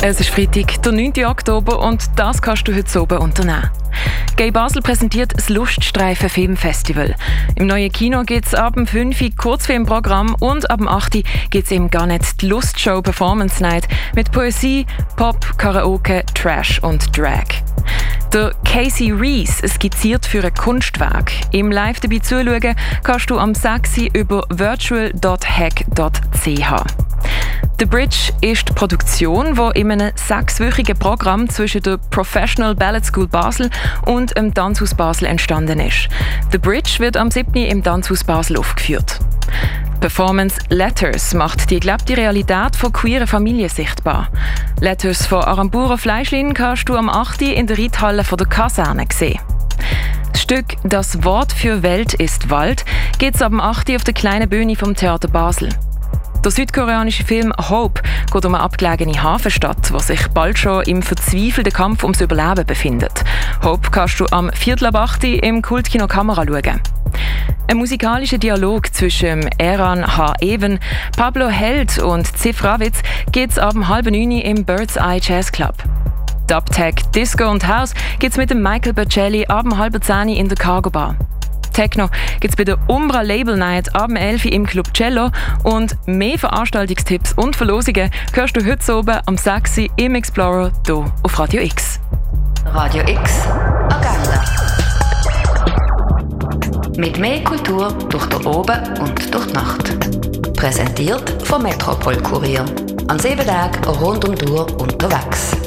Es ist Freitag, der 9. Oktober und das kannst du heute oben unternehmen. Gay Basel präsentiert das Luststreifen Filmfestival. Im neuen Kino gibt es ab dem 5. Uhr Kurzfilmprogramm und ab dem 8. Uhr gibt es im Garnet die Lustshow Performance Night mit Poesie, Pop, Karaoke, Trash und Drag. Der Casey Reese skizziert für ein Kunstwerk. Im Live dabei zuschauen kannst du am 6. Uhr über virtual.hack.ch. The Bridge ist die Produktion, die in einem 6-wöchigen Programm zwischen der Professional Ballet School Basel und dem Tanzhaus Basel entstanden ist. The Bridge wird am 7. im Tanzhaus Basel aufgeführt. Die Performance Letters macht die gelebte Realität von queeren Familien sichtbar. Letters von Arambura Fleischlin kannst du am 8. in der Reithalle der Kaserne sehen. Das Stück «Das Wort für Welt ist Wald» gibt es am 8. auf der kleinen Bühne vom Theater Basel. Der südkoreanische Film «Hope» geht um eine abgelegene Hafenstadt, die sich bald schon im verzweifelten Kampf ums Überleben befindet. «Hope» kannst du am 7.8. im Kultkino Kamera schauen. Ein musikalischer Dialog zwischen Eran H. Even, Pablo Held und Ziff Ravitz gibt es ab 8:30 im Bird's Eye Jazz Club. Dubtech, Disco und House gibt es mit dem Michael Bercelli ab 9:30 in der Cargo Bar. Techno gibt es bei der Umbra Label Night ab 11 Uhr im Club Cello und mehr Veranstaltungstipps und Verlosungen hörst du heute oben am 6 Uhr im Explorer hier auf Radio X. Radio X Agenda. Mit mehr Kultur durch den Oben und durch die Nacht. Präsentiert vom Metropol Kurier. An 7 Tagen rund um die Uhr unterwegs.